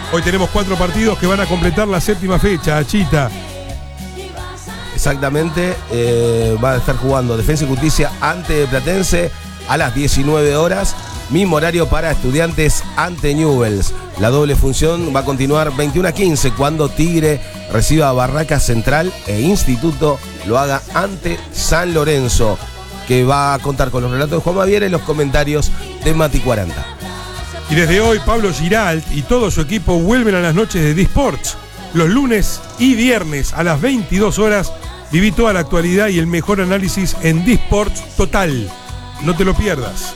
Hoy tenemos 4 partidos que van a completar la 7ª fecha, Achita. Exactamente, va a estar jugando Defensa y Justicia ante Platense a las 19 horas. Mismo horario para Estudiantes ante Newell's. La doble función va a continuar 21:15 cuando Tigre reciba a Barracas Central e Instituto lo haga ante San Lorenzo, que va a contar con los relatos de Juan Baviera y los comentarios de Mati 40. Y desde hoy Pablo Giralt y todo su equipo vuelven a las noches de D-Sports. Los lunes y viernes a las 22 horas viví toda la actualidad y el mejor análisis en D-Sports Total. No te lo pierdas.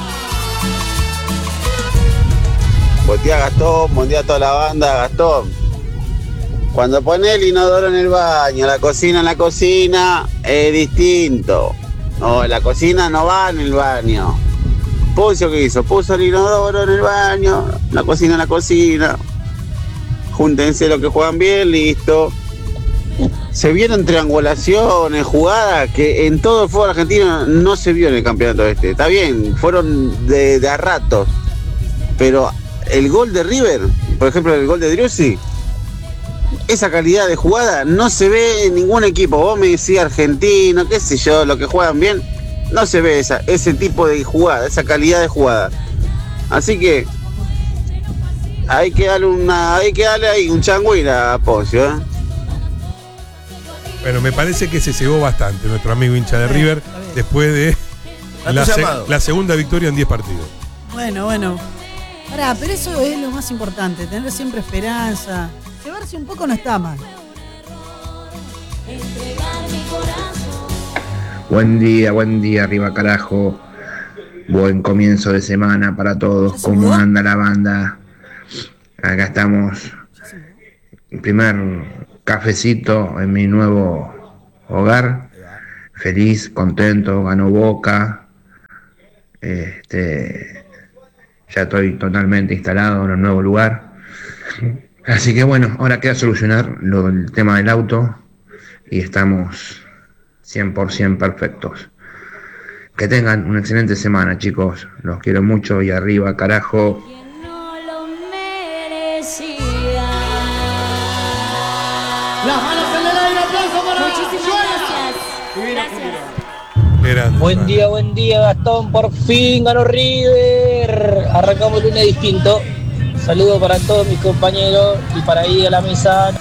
Buen día, Gastón, buen día a toda la banda. Gastón, cuando pones el inodoro en el baño, la cocina en la cocina, es distinto. No, la cocina no va en el baño. Poncio, ¿qué hizo? Puso el inodoro en el baño, la cocina en la cocina. Júntense los que juegan bien, listo. Se vieron triangulaciones, jugadas que en todo el fútbol argentino no se vio en el campeonato este. Está bien, fueron de a ratos. Pero el gol de River, por ejemplo el gol de Driussi, esa calidad de jugada no se ve en ningún equipo. Vos me decís argentino, qué sé yo, los que juegan bien, no se ve ese tipo de jugada, esa calidad de jugada. Así que hay que darle ahí un changüín a Poncio, ¿eh? Bueno, me parece que se cebó bastante nuestro amigo hincha de River después de la segunda victoria en 10 partidos. Bueno. Pará, pero eso es lo más importante, tener siempre esperanza. Llevarse un poco no está mal. Buen día, arriba carajo. Buen comienzo de semana para todos. ¿Cómo anda la banda? Acá estamos. Primer cafecito en mi nuevo hogar. Feliz, contento, ganó Boca. Ya estoy totalmente instalado en un nuevo lugar. Así que bueno, ahora queda solucionar el tema del auto y estamos 100% perfectos. Que tengan una excelente semana, chicos. Los quiero mucho y arriba, carajo. Las manos en el aire, aplauso para Muchísimas gracias. Buen día, Gastón. Por fin ganó River. Arrancamos el lunes distinto. Saludos para todos mis compañeros y para ir a la mesa.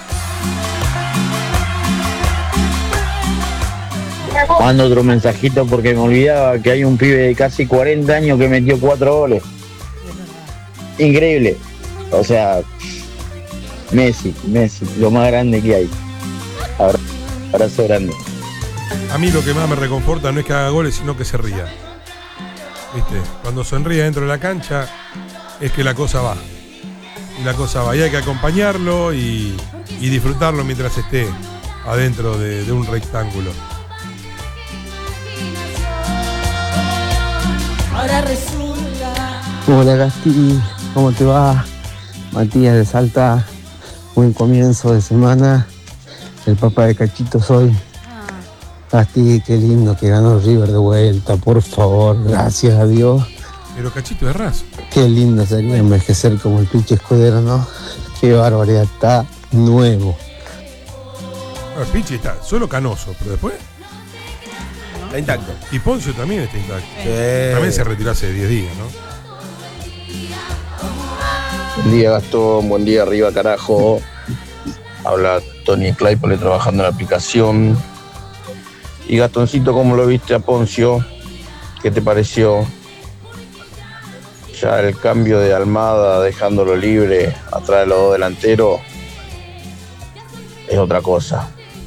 Mando otro mensajito porque me olvidaba que hay un pibe de casi 40 años que metió 4 goles. Increíble. O sea, Messi, lo más grande que hay. Abrazo grande. A mí lo que más me reconforta no es que haga goles, sino que se ría. ¿Viste? Cuando sonríe dentro de la cancha, es que la cosa va. Y la cosa va. Y hay que acompañarlo y disfrutarlo mientras esté adentro de un rectángulo. Ahora resulta. Hola Gasti, ¿cómo te va? Matías de Salta, buen comienzo de semana. El papá de Cachito soy. Gasti, qué lindo que ganó River de vuelta, por favor, gracias a Dios. Pero Cachito es raso. Qué lindo sería envejecer como el pinche Escudero, ¿no? Qué barbaridad, está nuevo. El pinche está solo canoso, pero después está intacto. Y Poncio también está intacto. Sí. También se retiró hace 10 días, ¿no? Buen día, Gastón, buen día, arriba carajo. Habla Tony Claypole trabajando en la aplicación. Y Gastoncito, ¿cómo lo viste a Poncio? ¿Qué te pareció? Ya el cambio de Almada dejándolo libre atrás de los dos delanteros es otra cosa.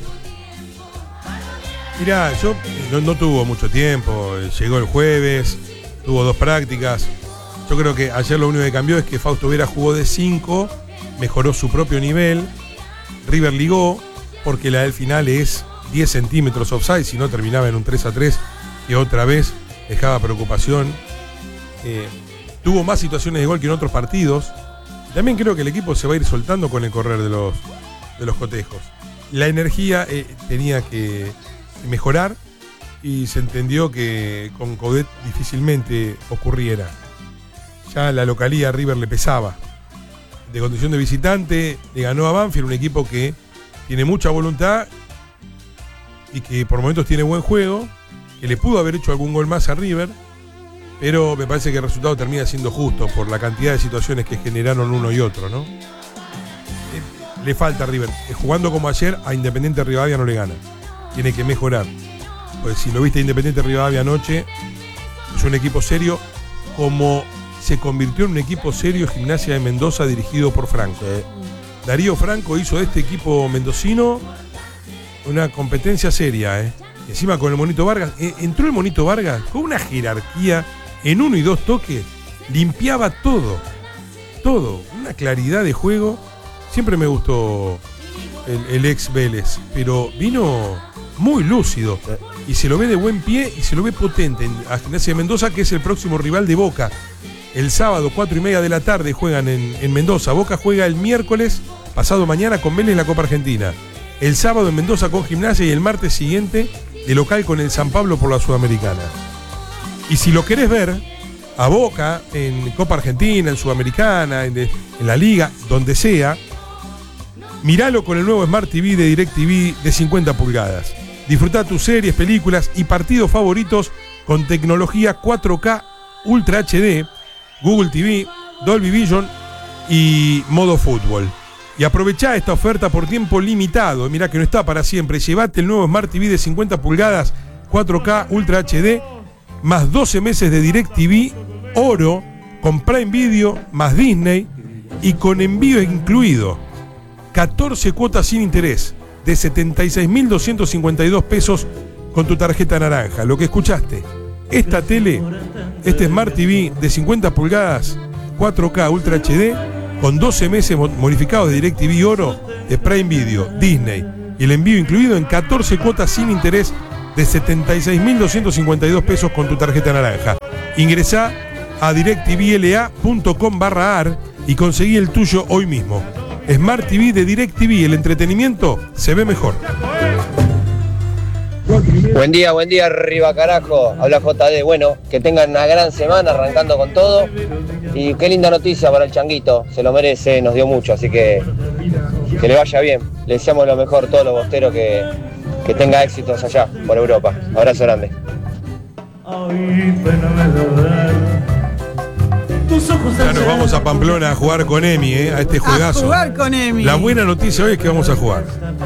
Mirá, yo no tuvo mucho tiempo, llegó el jueves, tuvo 2 prácticas. Yo creo que ayer lo único que cambió es que Fausto Vera jugó de 5, mejoró su propio nivel, River ligó, porque la del final es 10 centímetros offside, si no terminaba en un 3-3, que otra vez dejaba preocupación. Tuvo más situaciones de gol que en otros partidos. También creo que el equipo se va a ir soltando con el correr de los cotejos. La energía tenía que mejorar y se entendió que con Coudet difícilmente ocurriera. Ya la localía a River le pesaba. de condición de visitante, le ganó a Banfield, un equipo que tiene mucha voluntad y que por momentos tiene buen juego, que le pudo haber hecho algún gol más a River, pero me parece que el resultado termina siendo justo por la cantidad de situaciones que generaron uno y otro, ¿no? Le falta a River. Jugando como ayer, a Independiente Rivadavia no le gana. Tiene que mejorar. Pues si lo viste a Independiente Rivadavia anoche, es un equipo serio, como se convirtió en un equipo serio Gimnasia de Mendoza dirigido por Franco. Darío Franco hizo de este equipo mendocino una competencia seria, Encima con el Monito Vargas. Entró el Monito Vargas con una jerarquía en 1 y 2 toques. Limpiaba todo. Todo. Una claridad de juego. Siempre me gustó el ex Vélez, pero vino muy lúcido. Y se lo ve de buen pie y se lo ve potente a Gimnasia de Mendoza, que es el próximo rival de Boca. El sábado, 4:30 de la tarde, juegan en Mendoza. Boca juega el miércoles, pasado mañana, con Vélez en la Copa Argentina. El sábado en Mendoza con Gimnasia y el martes siguiente de local con el San Pablo por la Sudamericana. Y si lo querés ver, a Boca en Copa Argentina, en Sudamericana, en la Liga, donde sea, miralo con el nuevo Smart TV de DirecTV de 50 pulgadas. Disfrutá tus series, películas y partidos favoritos con tecnología 4K Ultra HD, Google TV, Dolby Vision y modo fútbol. Y aprovechá esta oferta por tiempo limitado. Mirá que no está para siempre. Llevate el nuevo Smart TV de 50 pulgadas 4K Ultra HD más 12 meses de DirecTV Oro con Prime Video más Disney y con envío incluido. 14 cuotas sin interés de 76.252 pesos con tu tarjeta naranja. Lo que escuchaste, esta tele, este Smart TV de 50 pulgadas 4K Ultra HD con 12 meses modificados de DirecTV Oro, de Prime Video, Disney y el envío incluido en 14 cuotas sin interés de 76.252 pesos con tu tarjeta naranja. Ingresá a directvla.com/ar y conseguí el tuyo hoy mismo. Smart TV de DirecTV, el entretenimiento se ve mejor. Buen día, arriba carajo. Habla JD. Bueno, que tengan una gran semana arrancando con todo. Y qué linda noticia para el Changuito. Se lo merece, nos dio mucho, así que le vaya bien. Le deseamos lo mejor a todos los bosteros, que tenga éxitos allá por Europa. Abrazo grande. Ya nos vamos a Pamplona a jugar con Emi, a este juegazo. A jugar con Emi. La buena noticia hoy es que vamos a jugar.